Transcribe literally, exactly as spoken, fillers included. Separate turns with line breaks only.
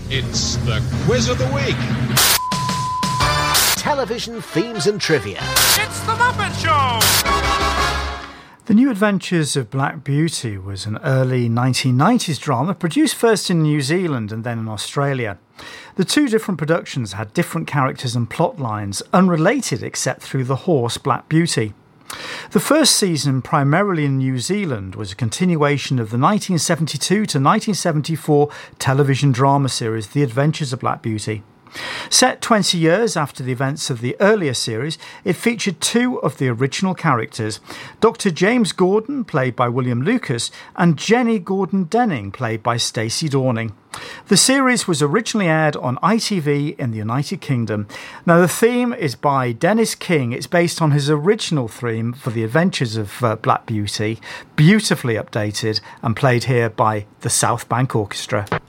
It's the Quiz of the Week.
Television themes and trivia.
It's the Muppet Show!
The New Adventures of Black Beauty was an early nineteen nineties drama produced first in New Zealand and then in Australia. The two different productions had different characters and plot lines, unrelated except through the horse Black Beauty. The first season, primarily in New Zealand, was a continuation of the nineteen seventy-two to nineteen seventy-four television drama series The Adventures of Black Beauty. Set twenty years after the events of the earlier series, it featured two of the original characters, Doctor James Gordon, played by William Lucas, and Jenny Gordon-Denning, played by Stacey Dorning. The series was originally aired on I T V in the United Kingdom. Now, the theme is by Dennis King. It's based on his original theme for The Adventures of uh, Black Beauty, beautifully updated and played here by the South Bank Orchestra.